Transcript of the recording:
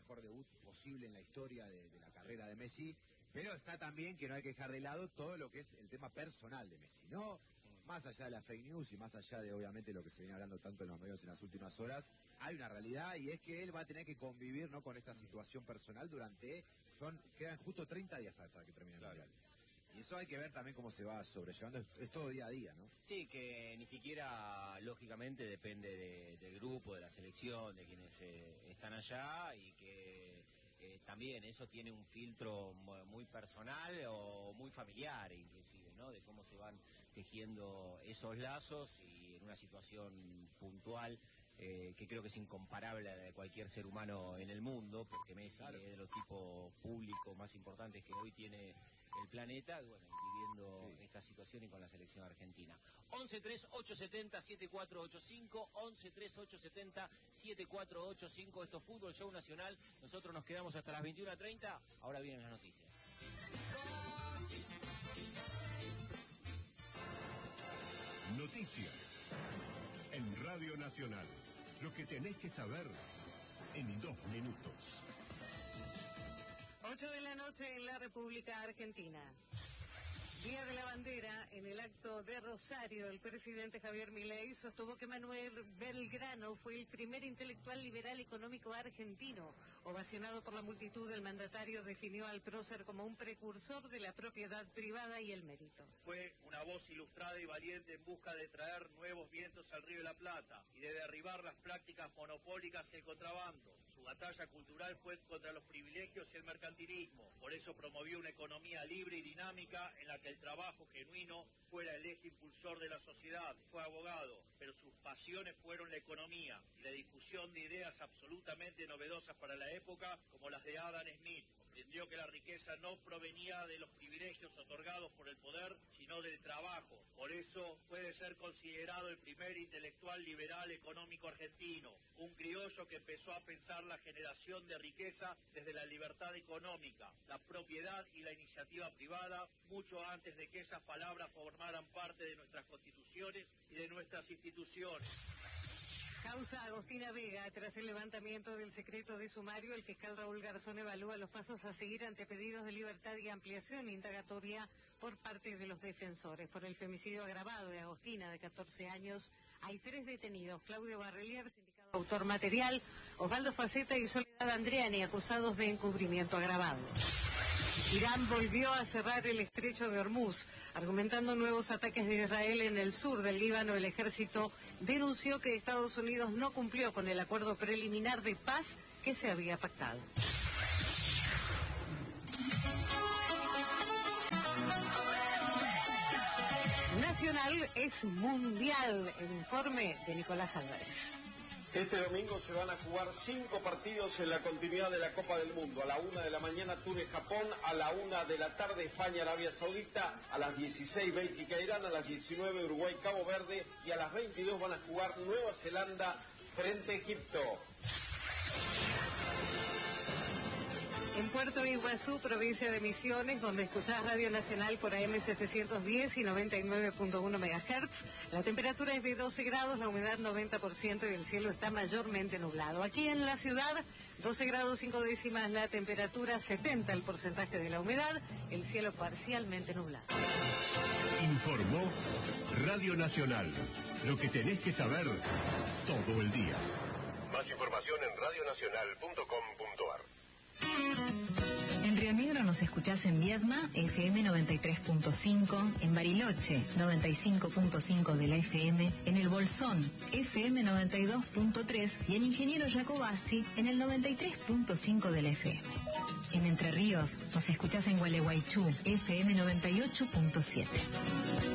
mejor debut posible en la historia de la carrera de Messi, pero está también que no hay que dejar de lado todo lo que es el tema personal de Messi, ¿no? Más allá de la fake news y más allá de obviamente lo que se viene hablando tanto en los medios en las últimas horas, hay una realidad y es que él va a tener que convivir, ¿no?, con esta situación personal quedan justo 30 días hasta que termine el Mundial. Y eso hay que ver también cómo se va sobrellevando, es todo día a día, ¿no? Sí, que ni siquiera, lógicamente, depende del grupo, de la selección, de quienes están allá, y que también eso tiene un filtro muy personal o muy familiar, inclusive, ¿no? De cómo se van tejiendo esos lazos y en una situación puntual que creo que es incomparable a la de cualquier ser humano en el mundo, porque Messi es de los tipos públicos más importantes que hoy tiene el planeta, y bueno, viviendo esta situación y con la selección argentina. 11-3870-7485, 11-3870-7485, esto es Fútbol Show Nacional, nosotros nos quedamos hasta las 21:30, ahora vienen las noticias. Noticias en Radio Nacional, lo que tenés que saber en 2 minutos. 8 de la noche en la República Argentina. Día de la Bandera, en el acto de Rosario, el presidente Javier Milei sostuvo que Manuel Belgrano fue el primer intelectual liberal económico argentino. Ovacionado por la multitud, el mandatario definió al prócer como un precursor de la propiedad privada y el mérito. Fue una voz ilustrada y valiente en busca de traer nuevos vientos al Río de la Plata y de derribar las prácticas monopólicas y el contrabando. Su batalla cultural fue contra los privilegios y el mercantilismo. Por eso promovió una economía libre y dinámica en la que el trabajo genuino fuera el eje impulsor de la sociedad. Fue abogado, pero sus pasiones fueron la economía y la difusión de ideas absolutamente novedosas para la época, como las de Adam Smith. Entendió que la riqueza no provenía de los privilegios otorgados por el poder, sino del trabajo. Por eso puede ser considerado el primer intelectual liberal económico argentino, un criollo que empezó a pensar la generación de riqueza desde la libertad económica, la propiedad y la iniciativa privada, mucho antes de que esas palabras formaran parte de nuestras constituciones y de nuestras instituciones. Causa Agostina Vega. Tras el levantamiento del secreto de sumario, el fiscal Raúl Garzón evalúa los pasos a seguir ante pedidos de libertad y ampliación indagatoria por parte de los defensores. Por el femicidio agravado de Agostina, de 14 años, hay 3 detenidos. Claudio Barrelier, sindicado autor material, Osvaldo Faceta y Soledad Andriani, acusados de encubrimiento agravado. Irán volvió a cerrar el estrecho de Hormuz, argumentando nuevos ataques de Israel en el sur del Líbano. El ejército denunció que Estados Unidos no cumplió con el acuerdo preliminar de paz que se había pactado. Nacional es mundial. El informe de Nicolás Álvarez. Este domingo se van a jugar 5 partidos en la continuidad de la Copa del Mundo. A la 1 de la mañana Túnez-Japón, a la 1 de la tarde España-Arabia Saudita, a las 16 Bélgica-Irán, a las 19 Uruguay-Cabo Verde y a las 22 van a jugar Nueva Zelanda frente a Egipto. En Puerto Iguazú, provincia de Misiones, donde escuchás Radio Nacional por AM 710 y 99.1 MHz, la temperatura es de 12 grados, la humedad 90% y el cielo está mayormente nublado. Aquí en la ciudad, 12 grados 5 décimas la temperatura, 70 el porcentaje de la humedad, el cielo parcialmente nublado. Informó Radio Nacional, lo que tenés que saber todo el día. Más información en radionacional.com.ar. En Río Negro nos escuchás en Viedma, FM 93.5, en Bariloche, 95.5 de la FM, en El Bolsón, FM 92.3 y en Ingeniero Jacobasi, en el 93.5 de la FM. En Entre Ríos nos escuchás en Gualeguaychú, FM 98.7.